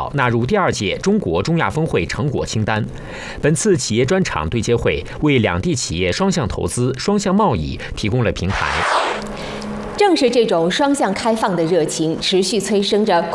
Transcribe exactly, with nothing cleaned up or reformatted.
岛纳入第二届中国中亚峰会成果清单。本次企业专场对接会为两地企业双向投资、双向贸易提供了平台。 正是这种双向开放的热情，持续催生着